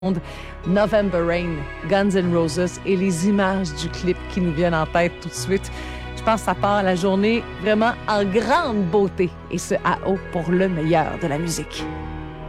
November Rain, Guns N' Roses et les images du clip qui nous viennent en tête tout de suite. Je pense que ça part la journée vraiment en grande beauté et ce à haut pour le meilleur de la musique.